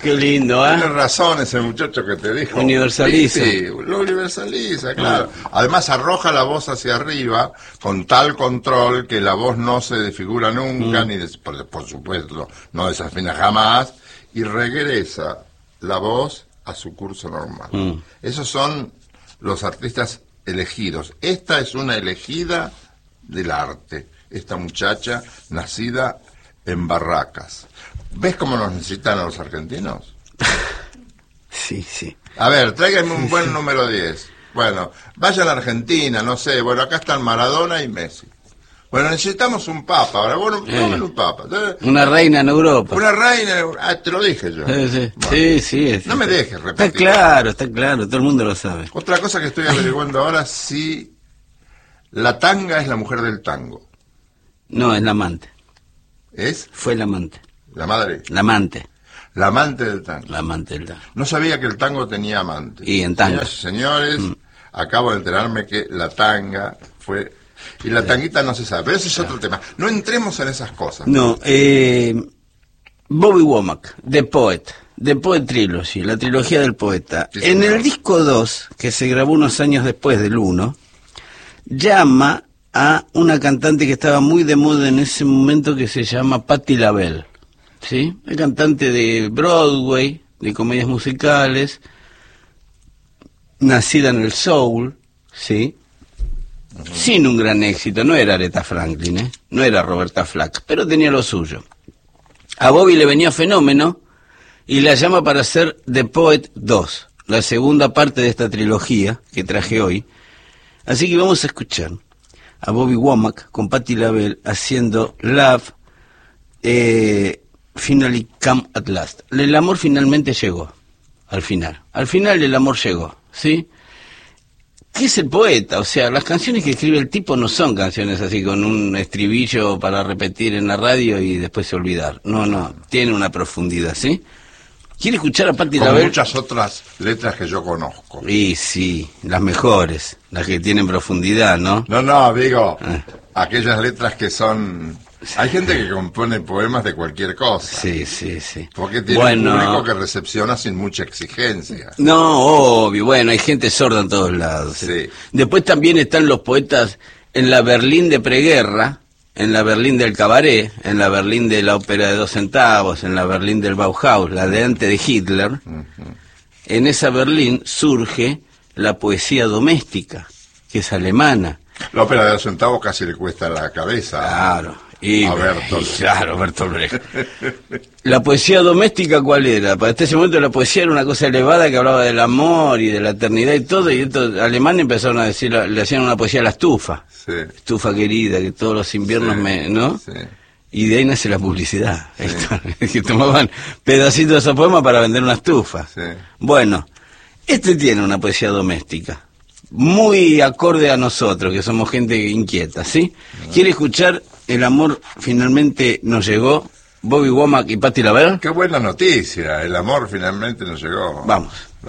Qué lindo, ¿eh? Tiene razón ese muchacho que te dijo. Universaliza. Sí, lo universaliza, claro. Además arroja la voz hacia arriba con tal control que la voz no se desfigura nunca, ni por supuesto no desafina jamás, y regresa la voz a su curso normal. Esos son los artistas elegidos. Esta es una elegida del arte. Esta muchacha nacida en Barracas. ¿Ves cómo nos necesitan a los argentinos? Sí, sí. A ver, tráiganme un buen número 10. Bueno, vayan a la Argentina, no sé. Bueno, acá están Maradona y Messi. Bueno, necesitamos un papa. Ahora, bueno, tomen un papa. Una reina en Europa. Una reina, te lo dije yo. Sí, Bueno, sí. no me dejes repetir. Está claro, todo el mundo lo sabe. Otra cosa que estoy averiguando ahora, si la tanga es la mujer del tango. No, es la amante. ¿Es? Fue la amante. La madre. La amante. La amante del tango. La amante del tango. No sabía que el tango tenía amante. Y en tango. Señoras y señores, acabo de enterarme que la tanga fue... Y la tanguita no se sabe, pero ese es otro tema. No entremos en esas cosas. No, Bobby Womack, The Poet Trilogy, la trilogía del poeta. Sí, en señor. el disco 2, que se grabó unos años después del 1, llama a una cantante que estaba muy de moda en ese momento, que se llama Patti LaBelle, ¿sí? Es cantante de Broadway, de comedias musicales, nacida en el soul, ¿sí? Sin un gran éxito. No era Aretha Franklin, no era Roberta Flack, pero tenía lo suyo. A Bobby le venía fenómeno y la llama para hacer The Poet 2, la segunda parte de esta trilogía que traje hoy. Así que vamos a escuchar a Bobby Womack con Patti LaBelle haciendo Love Finally Come at Last. El amor finalmente llegó, al final. Al final el amor llegó, ¿sí? ¿Qué es el poeta? O sea, las canciones que escribe el tipo no son canciones así con un estribillo para repetir en la radio y después olvidar. No, tiene una profundidad, ¿sí? ¿Quiere escuchar a Patti LaBelle? Muchas otras letras que yo conozco. Y sí, las mejores, las que tienen profundidad, ¿no? No, digo, aquellas letras que son... Hay gente que compone poemas de cualquier cosa. Sí. Porque tiene un público que recepciona sin mucha exigencia. No, obvio, bueno, hay gente sorda en todos lados. Sí. Después también están los poetas en la Berlín de preguerra, en la Berlín del cabaret, en la Berlín de la ópera de 2 centavos, en la Berlín del Bauhaus, la de antes de Hitler. En esa Berlín surge la poesía doméstica, que es alemana. La ópera de 2 centavos casi le cuesta la cabeza. Claro. A Bertolt. Claro, Bertolt Brecht. ¿La poesía doméstica cuál era? Para ese momento la poesía era una cosa elevada que hablaba del amor y de la eternidad y todo, y estos alemanes empezaron a decir, le hacían una poesía a la estufa. Sí. Estufa querida, que todos los inviernos ¿no? Sí. Y de ahí nace la publicidad. Sí. Que tomaban pedacitos de esos poemas para vender una estufa. Sí. Bueno, este tiene una poesía doméstica, muy acorde a nosotros, que somos gente inquieta, ¿sí? ¿Quiere escuchar El amor finalmente nos llegó? Bobby Womack y Patti LaBelle. Qué buena noticia, el amor finalmente nos llegó. Vamos.